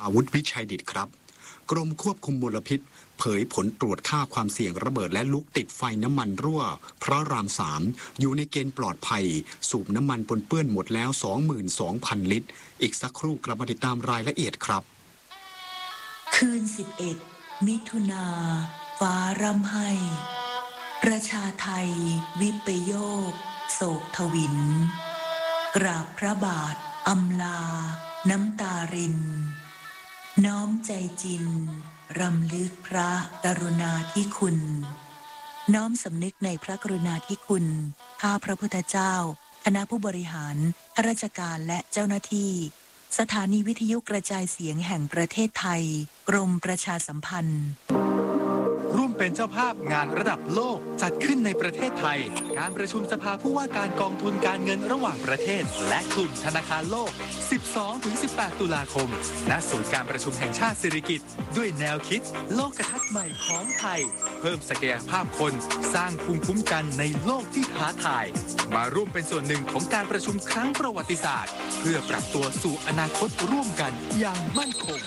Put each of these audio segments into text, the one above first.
อาวุธวิชัยดิษฐ์ครับกรมควบคุมมลพิษเผยผลตรวจค่าความเสี่ยงระเบิดและลุกติดไฟน้ำมันรั่วพระราม3อยู่ในเกณฑ์ปลอดภัยสูบน้ำมันปนเปื้อนหมดแล้ว 22,000 ลิตรอีกสักครู่กลับมาติดตามรายละเอียดครับคืน11 มิถุนาฟ้าร่ำไห้ประชาไทยวิปโยคโศกทวินกราบพระบาทอำลาน้ำตารินน้อมใจจินรำลึกพระกรุณาธิคุณน้อมสำนึกในพระกรุณาธิคุณข้าพระพุทธเจ้าคณะผู้บริหารข้าราชการและเจ้าหน้าที่สถานีวิทยุกระจายเสียงแห่งประเทศไทยกรมประชาสัมพันธ์ร่วมเป็นเจ้าภาพงานระดับโลกจัดขึ้นในประเทศไทยการประชุมสภาผู้ว่าการกองทุนการเงินระหว่างประเทศและกลุ่มธนาคารโลก 12-18 ตุลาคมณศูนย์การประชุมแห่งชาติสิริกิติ์ด้วยแนวคิดโลกทัศน์ใหม่ของไทยเพิ่มศักยภาพคนสร้างภูมิคุ้มกันในโลกที่ท้าทายมาร่วมเป็นส่วนหนึ่งของการประชุมครั้งประวัติศาสตร์เพื่อปรับตัวสู่อนาคตร่วมกันอย่างมั่นคง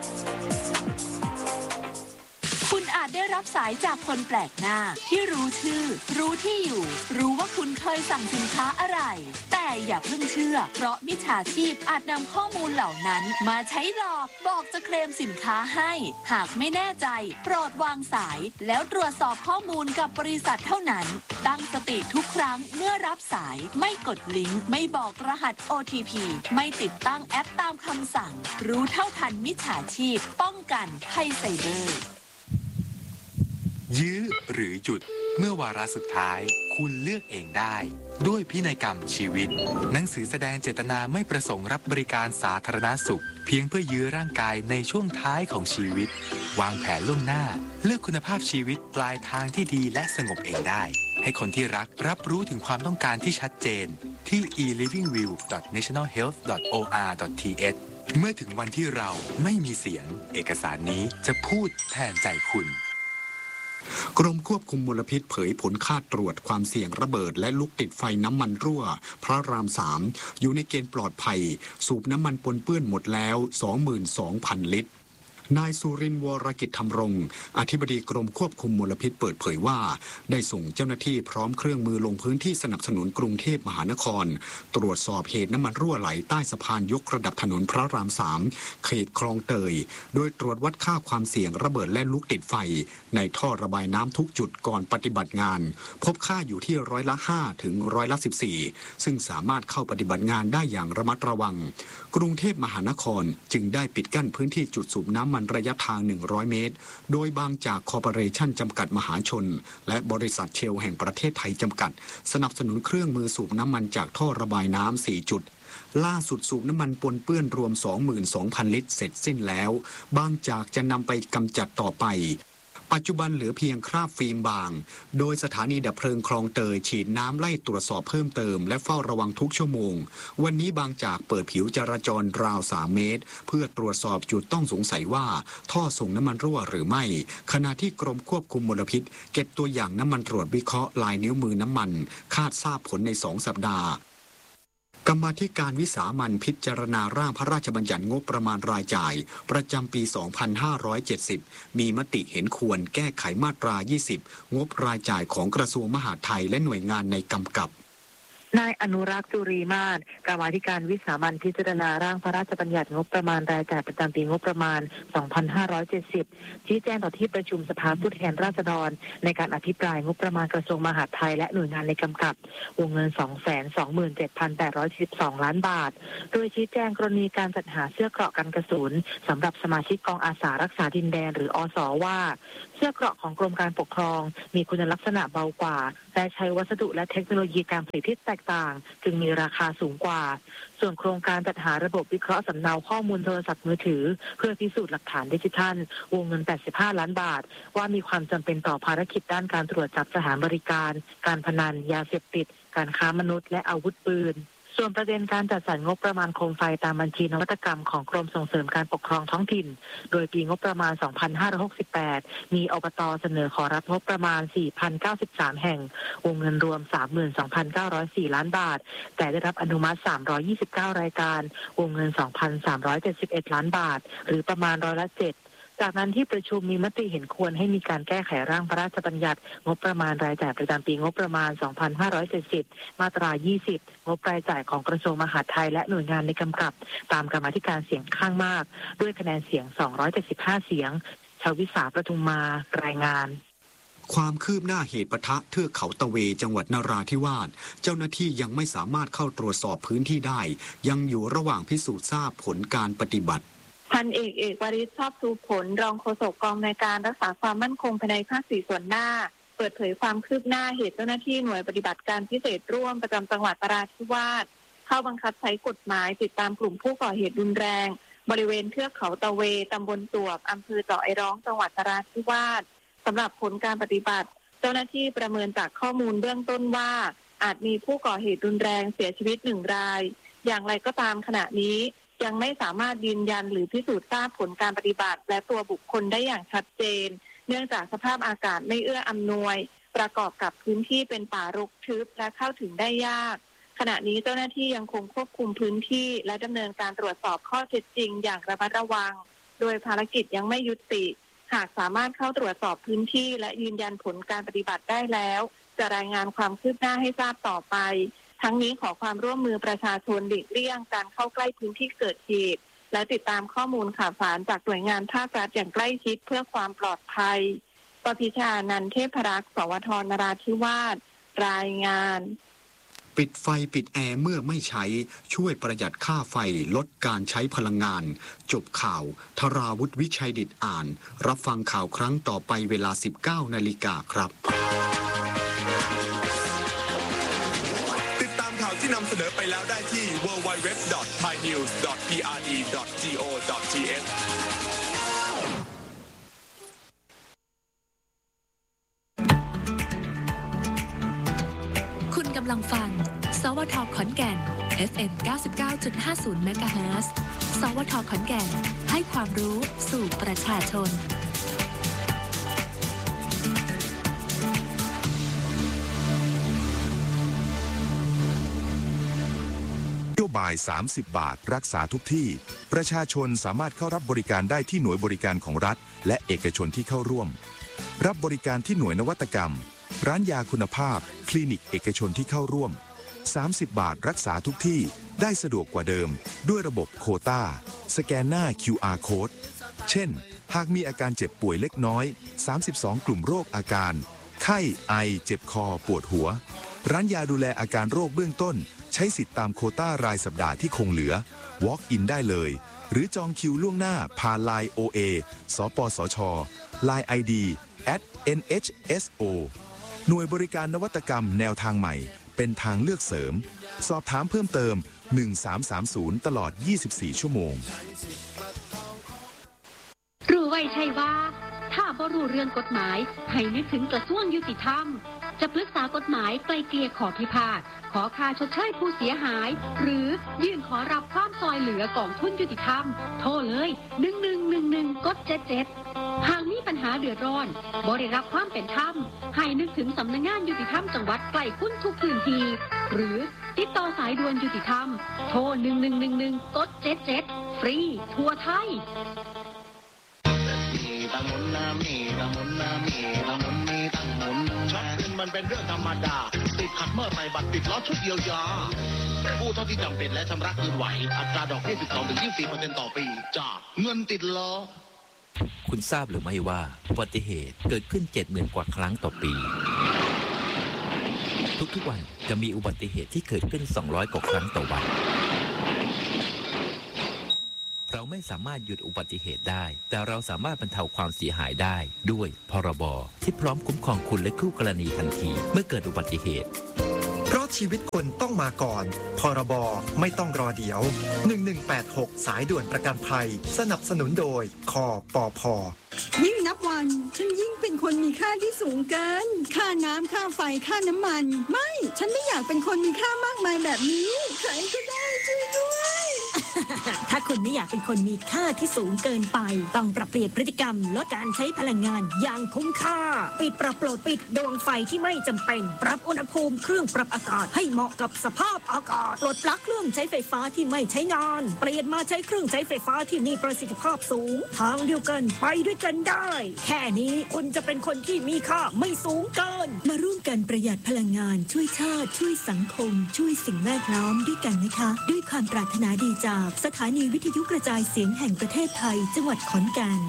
คุณอาจได้รับสายจากคนแปลกหน้าที่รู้ชื่อรู้ที่อยู่รู้ว่าคุณเคยสั่งสินค้าอะไรแต่อย่าเพิ่งเชื่อเพราะมิจฉาชีพอาจนำข้อมูลเหล่านั้นมาใช้หลอกบอกจะเคลมสินค้าให้หากไม่แน่ใจโปรดวางสายแล้วตรวจสอบข้อมูลกับบริษัทเท่านั้นตั้งสติทุกครั้งเมื่อรับสายไม่กดลิงก์ไม่บอกรหัส OTP ไม่ติดตั้งแอปตามคำสั่งรู้เท่าทันมิจฉาชีพป้องกันภัยไซเบอร์ยื้อหรือหยุดเมื่อวาระสุดท้ายคุณเลือกเองได้ด้วยพินัยกรรมชีวิตหนังสือแสดงเจตนาไม่ประสงค์รับบริการสาธารณสุขเพียงเพื่อยื้อร่างกายในช่วงท้ายของชีวิตวางแผนล่วงหน้าเลือกคุณภาพชีวิตปลายทางที่ดีและสงบเองได้ให้คนที่รักรับรู้ถึงความต้องการที่ชัดเจนที่ e-livingwill.nationalhealth.or.th เมื่อถึงวันที่เราไม่มีเสียงเอกสารนี้จะพูดแทนใจคุณกรมควบคุมมลพิษเผยผลค่าตรวจความเสี่ยงระเบิดและลุกติดไฟน้ำมันรั่วพระราม3อยู่ในเกณฑ์ปลอดภัยสูบน้ำมันปนเปื้อนหมดแล้ว 22,000 ลิตรนายสุรินทร์วรกิจธรรมรงค์อธิบดีกรมควบคุมมลพิษเปิดเผยว่าได้ส่งเจ้าหน้าที่พร้อมเครื่องมือลงพื้นที่สนับสนุนกรุงเทพมหานครตรวจสอบเหตุน้ำมันรั่วไหลใต้สะพานยกระดับถนนพระราม3เขตคลองเตยโดยตรวจวัดค่าความเสี่ยงระเบิดและลุกติดไฟในท่อระบายน้ำทุกจุดก่อนปฏิบัติงานพบค่าอยู่ที่5%ถึง14%ซึ่งสามารถเข้าปฏิบัติงานได้อย่างระมัดระวังกรุงเทพมหานครจึงได้ปิดกั้นพื้นที่จุดสูบน้ำมันระยะทาง100 เมตรโดยบางจากคอร์ปอเรชั่นจำกัดมหาชนและบริษัทเชลแห่งประเทศไทยจำกัดสนับสนุนเครื่องมือสูบน้ำมันจากท่อระบายน้ำ4 จุดล่าสุดสูบน้ำมันปนเปื้อนรวม 22,000 ลิตรเสร็จสิ้นแล้วบางจากจะนำไปกำจัดต่อไปปัจจุบันเหลือเพียงคราบฟิล์มบางโดยสถานีดับเพลิงคลองเตยฉีดน้ำไล่ตรวจสอบเพิ่มเติมและเฝ้าระวังทุกชั่วโมงวันนี้บางจากเปิดผิวจราจรราว3 เมตรเพื่อตรวจสอบจุดต้องสงสัยว่าท่อส่งน้ำมันรั่วหรือไม่ขณะที่กรมควบคุมมลพิษเก็บตัวอย่างน้ำมันตรวจวิเคราะห์ลายนิ้วมือน้ำมันคาดทราบผลใน2 สัปดาห์กรรมาธิการวิสามัญพิจารณาร่างพระราชบัญญัติงบประมาณรายจ่ายประจำปี 2570 มีมติเห็นควรแก้ไขมาตรา 20 งบรายจ่ายของกระทรวงมหาดไทยและหน่วยงานในกำกับนายอนุรักษ์จุรีมาศกรรมาธิการวิสามัญพิจารณาร่างพระราชบัญญัติงบประมาณรายจ่ายประจำปีงบประมาณ 2570 ชี้แจงต่อที่ประชุมสภาผู้แทนราษฎรในการอภิปรายงบประมาณกระทรวงมหาดไทยและหน่วยงานในกำกับวงเงิน 227,812 ล้านบาทโดยชี้แจงกรณีการจัดหาเสื้อเกราะกันกระสุนสำหรับสมาชิกกองอาสารักษาดินแดนหรืออส.ว่าเสื้อเกราะของกรมการปกครองมีคุณลักษณะเบากว่าและใช้วัสดุและเทคโนโลยีการผลิตที่แตกต่างจึงมีราคาสูงกว่าส่วนโครงการจัดหาระบบวิเคราะห์สำเนาข้อมูลโทรศัพท์มือถือเพื่อพิสูจน์หลักฐานดิจิทัลวงเงิน85 ล้านบาทว่ามีความจำเป็นต่อภารกิจด้านการตรวจจับสถานบริการการพนันยาเสพติดการค้ามนุษย์และอาวุธปืนส่วนประเด็นการจัดสรรงบประมาณโคมไฟตามบัญชีนวัตกรรมของกรมส่งเสริมการปกครองท้องถิ่นโดยปีงบประมาณ 2568 มีอบต.เสนอขอรับงบประมาณ 4,093 แห่งวงเงินรวม 32,904 ล้านบาทแต่ได้รับอนุมัติ 329 รายการวงเงิน 2,371 ล้านบาทหรือประมาณร้อยละ 7จากนั้นที่ประชุมมีมติเห็นควรให้มีการแก้ไขร่างพระราชบัญญัติงบประมาณรายจ่ายประจำปีงบประมาณ 2570 มาตรา 20 งบรายจ่ายของกระทรวงมหาดไทยและหน่วยงานในกำกับตามกรรมาธิการเสียงข้างมากด้วยคะแนนเสียง 275 เสียงชวิสาประทุมมารายงานความคืบหน้าเหตุปะทะเทือกเขาตะเวจังหวัดนราธิวาสเจ้าหน้าที่ยังไม่สามารถเข้าตรวจสอบพื้นที่ได้ยังอยู่ระหว่างพิสูจน์ทราบผลการปฏิบัติพันเอกวริศ ชอบชูผลรองโฆษกกองในการรักษาความมั่นคงภายในภาค 4 ส่วนหน้าเปิดเผยความคืบหน้าเหตุเจ้าหน้าที่หน่วยปฏิบัติการพิเศษร่วมประจำจังหวัดนราธิวาสเข้าบังคับใช้กฎหมายติดตามกลุ่มผู้ก่อเหตุรุนแรงบริเวณเทือกเขาตะเวตำบลตวบอำเภอเจาะไอร้องจังหวัดนราธิวาสสำหรับผลการปฏิบัติเจ้าหน้าที่ประเมินจากข้อมูลเบื้องต้นว่าอาจมีผู้ก่อเหตุรุนแรงเสียชีวิต1 รายอย่างไรก็ตามขณะนี้ยังไม่สามารถยืนยันหรือพิสูจน์ทราบผลการปฏิบัติและตัวบุคคลได้อย่างชัดเจนเนื่องจากสภาพอากาศไม่เอื้ออำนวยประกอบกับพื้นที่เป็นป่ารกทึบและเข้าถึงได้ยากขณะนี้เจ้าหน้าที่ยังคงควบคุมพื้นที่และดำเนินการตรวจสอบข้อเท็จจริงอย่างระมัดระวังโดยภารกิจยังไม่ยุติหากสามารถเข้าตรวจสอบพื้นที่และยืนยันผลการปฏิบัติได้แล้วจะรายงานความคืบหน้าให้ทราบต่อไปทั้งนี้ขอความร่วมมือประชาชนหลีกเลี่ยงการเข้าใกล้พื้นที่เกิดเหตุและติดตามข้อมูลข่าวสารจากหน่วยงานภาครัฐอย่างใกล้ชิดเพื่อความปลอดภัยปพิชานันท์เทพรักษ์สวทนราธิวาสรายงานปิดไฟปิดแอร์เมื่อไม่ใช้ช่วยประหยัดค่าไฟลดการใช้พลังงานจบข่าวธราวุฒิวิชัยดิษฐ์อ่านรับฟังข่าวครั้งต่อไปเวลา 19 นาฬิกาครับที่นำเสนอไปแล้วได้ที่ www.thainews.pre.go.th คุณกำลังฟังสวท.ขอนแก่น FM 99.50 เมกะเฮิรตซ์ สวท.ขอนแก่นให้ความรู้สู่ประชาชนนโยบาย30 บาทรักษาทุกที่ประชาชนสามารถเข้ารับบริการได้ที่หน่วยบริการของรัฐและเอกชนที่เข้าร่วมรับบริการที่หน่วยนวัตกรรมร้านยาคุณภาพคลินิกเอกชนที่เข้าร่วม30 บาทรักษาทุกที่ได้สะดวกกว่าเดิมด้วยระบบโควต้าสแกนหน้า QR Code เช่นหากมีอาการเจ็บป่วยเล็กน้อย32 กลุ่มโรคอาการไข้ไอเจ็บคอปวดหัวร้านยาดูแลอาการโรคเบื้องต้นใช้สิทธิ์ตามโควต้ารายสัปดาห์ที่คงเหลือ Walk in ได้เลยหรือจองคิวล่วงหน้าผ่าน LINE OA สปสช LINE ID @NHSO หน่วยบริการนวัตกรรมแนวทางใหม่เป็นทางเลือกเสริมสอบถามเพิ่มเติม1330ตลอด24ชั่วโมงรู้ไว้ใช่ว่าถ้าบ่รู้เรื่องกฎหมายให้นึกถึงกระทรวงยุติธรรมจะปรึกษากฎหมายไกลเกลี่ยขอพิพาทขอค่าชดเชยผู้เสียหายหรือยื่นขอรับความซอยเหลือกองทุนยุติธรรมโทรเลย1111กด77หากมีปัญหาเดือดร้อนบ่ได้รับความเป็นธรรมให้นึกถึงสำนักงานยุติธรรมจังหวัดใกล้คุณทุกพื้นที่หรือติดต่อสายด่วนยุติธรรมโทร1111กด77ฟรีทั่วไทยช็อปขึ้นมันเป็นเรื่องธรรมดาติดขัดเมื่อใส่บัตรติดล้อชุดเยียวยาผู้เท่าที่จำเป็นและชำระคืนไหวอัตราดอกเบี้ย 12-24% ต่อปีจากเงินติดล้อคุณทราบหรือไม่ว่าอุบัติเหตุเกิดขึ้น 70,000 กว่าครั้งต่อปีทุกๆวันจะมีอุบัติเหตุที่เกิดขึ้น200 กว่าครั้งต่อวันเราไม่สามารถหยุดอุบัติเหตุได้แต่เราสามารถบรรเทาความเสียหายได้ด้วยพรบที่พร้อมคุ้มครองคุณและคู่กรณีทันทีเมื่อเกิดอุบัติเหตุเพราะชีวิตคนต้องมาก่อนพรบไม่ต้องรอเดี๋ยว1186สายด่วนประกันภัยสนับสนุนโดยคปพ. ยิ่งนับวันฉันยิ่งเป็นคนมีค่าที่สูงเกินค่าน้ำค่าไฟค่าน้ำมันไม่ฉันไม่อยากเป็นคนมีค่ามากมายแบบนี้ใครก็ได้ช่วยด้วยถ้าคุณไม่อยากเป็นคนมีค่าที่สูงเกินไปต้องปรับเปลี่ยนพฤติกรรมลดการใช้พลังงานอย่างคุ้มค่าปิดปรับโปรดปิดดวงไฟที่ไม่จำเป็นปรับอุณหภูมิเครื่องปรับอากาศให้เหมาะกับสภาพอากาศปลดปลั๊กเครื่องใช้ไฟฟ้าที่ไม่ใช้งานเปลี่ยนมาใช้เครื่องใช้ไฟฟ้าที่มีประสิทธิภาพสูงทางเดียวกันไปด้วยกันได้แค่นี้คุณจะเป็นคนที่มีค่าไม่สูงเกินมาร่วมกันประหยัดพลังงานช่วยชาติช่วยสังคมช่วยสิ่งแวดล้อมด้วยกันนะคะด้วยความปรารถนาดีจากสถานีวิทยุกระจายเสียงแห่งประเทศไทยจังหวัดขอนแก่น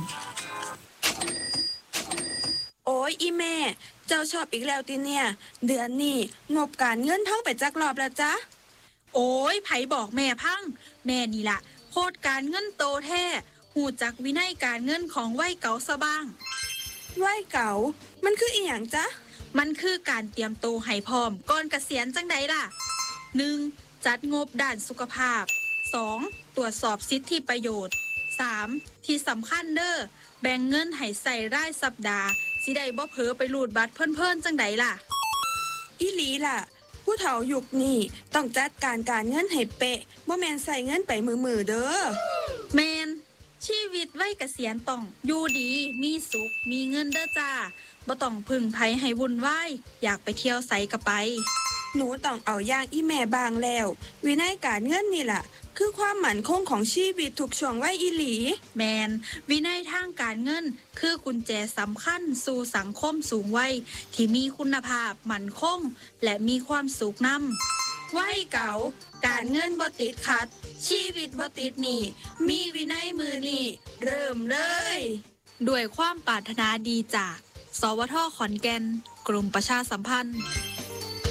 โอ้ยอีแม่เจ้าชอบอีกแล้วติเนี่ยเดือนนี้งบการเงินท่องไปจักรอบแล้วจ๊ะโอ้ยไผบอกแม่พังแม่นี่ล่ะโคตรการเงินโตแท้หูจักวินัยการเงินของวัยเก๋าซะบ้างวัยเก๋ามันคืออีหยังจ๊ะมันคือการเตรียมโตให้พร้อมก่อนเกษียณจังใดล่ะ 1. จัดงบด้านสุขภาพ 2. ตรวจสอบสิทธิประโยชน์ 3. ที่สำคัญเด้อแบ่งเงินให้ใส่รายสัปดาห์สิได้บ่เผลอไปรูดบัตรเพิ่นๆจังใดล่ะอีหลีล่ะผู้เฒ่ายุคนี้ต้องจัดการเงินให้เป๊ะบ่แม่นใส่เงินไปมือๆเด้อแม่นชีวิตวัยเกษียณต้องอยู่ดีมีสุขมีเงินเด้อจ้าบ่ต้องพึ่งไผให้วุ่นวายอยากไปเที่ยวไสก็ไปหนูต้องเอาอย่างอีแม่บางแล้ววินัยการเงินนี่ล่ะคือความมั่นคงของชีวิตทุกช่วงวัยอีหลีแมนวินัยทางการเงินคือกุญแจสำคัญสู่สังคมสูงวัยที่มีคุณภาพมั่นคงและมีความสุขนำวัยเก่าการเงินบ่ติดขัดชีวิตบ่ติดหนี้มีวินัยมือนี่เริ่มเลยด้วยความปรารถนาดีจากสวทขอนแก่นกรมประชาสัมพันธ์